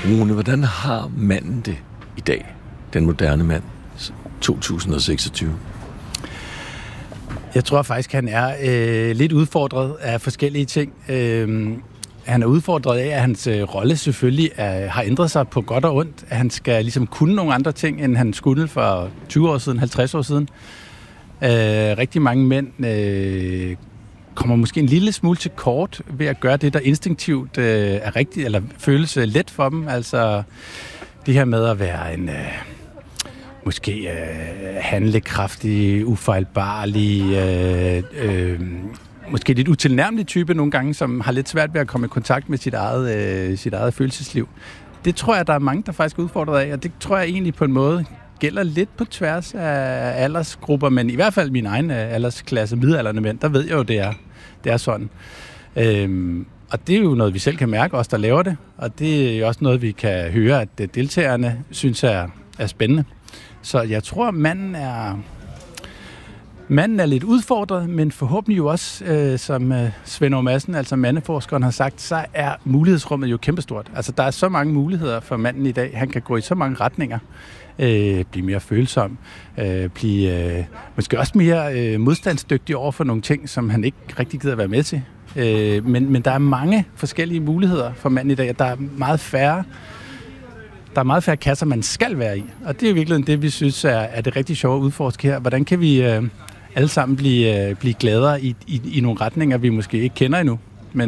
Rune, hvordan har manden det i dag? Den moderne mand, 2026. Jeg tror faktisk, han er lidt udfordret af forskellige ting. Han er udfordret af, at hans rolle selvfølgelig har ændret sig på godt og ondt. At han skal ligesom kunne nogle andre ting, end han skulle for 20 år siden, 50 år siden. Rigtig mange mænd kommer måske en lille smule til kort ved at gøre det, der instinktivt er rigtigt, eller føles let for dem. Altså det her med at være en måske handlekraftig, ufejlbarlig, måske lidt utilnærmelig type nogle gange, som har lidt svært ved at komme i kontakt med sit eget følelsesliv. Det tror jeg, der er mange, der faktisk er udfordret af, og det tror jeg egentlig på en måde gælder lidt på tværs af aldersgrupper, men i hvert fald min egen aldersklasse, midaldrende mænd, der ved jeg jo, det er sådan. Og det er jo noget, vi selv kan mærke, os der laver det, og det er jo også noget, vi kan høre, at deltagerne synes er spændende. Så jeg tror, manden er lidt udfordret, men forhåbentlig jo også, som Svend Aage Madsen, altså mandeforskeren, har sagt, så er mulighedsrummet jo kæmpestort. Altså, der er så mange muligheder for manden i dag. Han kan gå i så mange retninger. Blive mere følsom. Blive måske også mere modstandsdygtig over for nogle ting, som han ikke rigtig gider være med til. Men der er mange forskellige muligheder for manden i dag. Der er meget færre kasser, man skal være i. Og det er jo virkelig det, vi synes er det rigtig sjove at udforske her. Hvordan kan vi alle sammen blive gladere i nogle retninger, vi måske ikke kender endnu.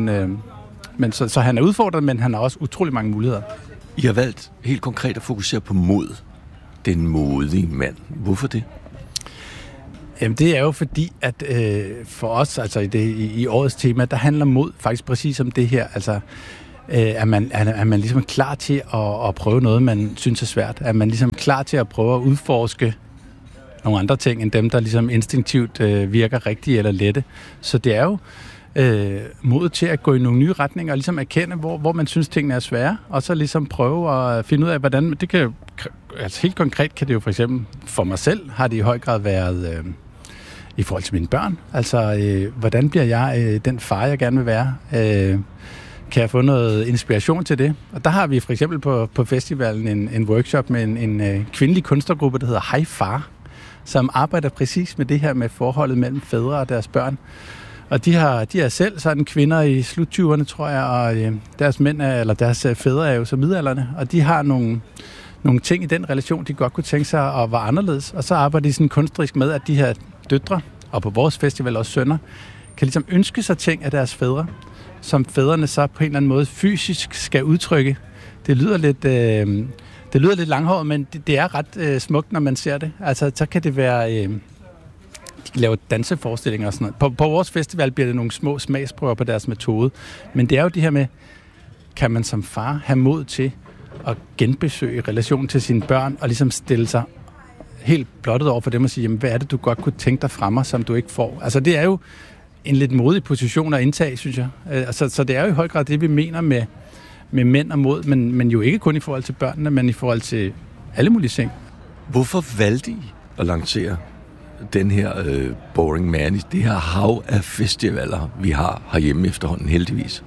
Men så han er udfordret, men han har også utrolig mange muligheder. I har valgt helt konkret at fokusere på mod. Den modige mand. Hvorfor det? Jamen, det er jo fordi, at for os, altså i årets tema, der handler mod faktisk præcis om det her. Altså, er man ligesom klar til at prøve noget, man synes er svært? Er man ligesom klar til at prøve at udforske nogle andre ting, end dem, der ligesom instinktivt virker rigtige eller lette? Så det er jo mod til at gå i nogle nye retninger og ligesom erkende, hvor man synes, tingene er svære, og så ligesom prøve at finde ud af, hvordan det kan. Altså helt konkret kan det jo for eksempel, for mig selv, har det i høj grad været i forhold til mine børn. Altså, hvordan bliver jeg den far, jeg gerne vil være? Kan jeg få noget inspiration til det? Og der har vi for eksempel på festivalen en workshop med en kvindelig kunstnergruppe, der hedder Hej Far, som arbejder præcis med det her med forholdet mellem fædre og deres børn. Og de er selv sådan kvinder i slut-20'erne, tror jeg, og deres fædre er jo så midaldrende, og de har nogle ting i den relation, de godt kunne tænke sig at være anderledes. Og så arbejder de sådan kunstnerisk med, at de her døtre, og på vores festival også sønner, kan ligesom ønske sig ting af deres fædre, som fædrene så på en eller anden måde fysisk skal udtrykke. Det lyder lidt langhåret, men det er ret smukt, når man ser det. Altså, så kan det være. De kan lave danseforestillinger og sådan noget. På vores festival bliver det nogle små smagsprøver på deres metode. Men det er jo det her med, kan man som far have mod til at genbesøge relationen til sine børn, og ligesom stille sig helt blottet over for dem og sige, jamen, hvad er det, du godt kunne tænke dig fra mig, som du ikke får? Altså, det er jo en lidt modig position at indtage, synes jeg. Så det er jo i høj grad det, vi mener med mænd og mod, men jo ikke kun i forhold til børnene, men i forhold til alle mulige ting. Hvorfor valgte I at lancere den her Boring Man i det her hav af festivaler, vi har herhjemme efterhånden, heldigvis?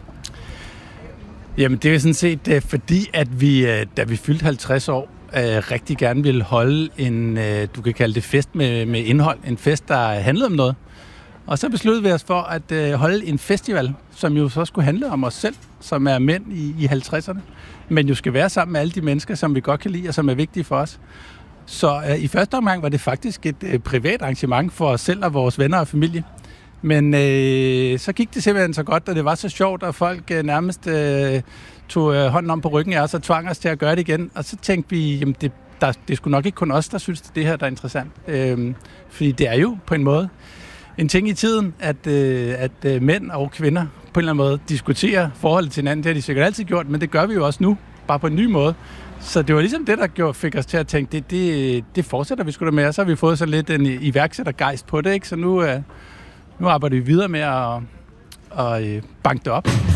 Jamen, det er sådan set fordi, at vi, da vi fyldte 50 år, rigtig gerne ville holde en, du kan kalde det fest med indhold. En fest, der handlede om noget. Og så besluttede vi os for at holde en festival, som jo så skulle handle om os selv, som er mænd i 50'erne, men jo skal være sammen med alle de mennesker, som vi godt kan lide og som er vigtige for os. Så i første omgang var det faktisk et privat arrangement for os selv og vores venner og familie. Men så gik det simpelthen så godt, og det var så sjovt, at folk nærmest tog hånden om på ryggen af os og tvang os til at gøre det igen. Og så tænkte vi, jamen det skulle nok ikke kun os, der synes, det her der er interessant. Fordi det er jo på en måde en ting i tiden, at mænd og kvinder på en eller anden måde diskuterer forholdet til hinanden. Det har de sikkert altid gjort, men det gør vi jo også nu, bare på en ny måde. Så det var ligesom det, der fik os til at tænke, det fortsætter vi sgu da med, og så har vi fået så lidt en iværksættergejst på det, ikke? Så nu arbejder vi videre med at banke det op.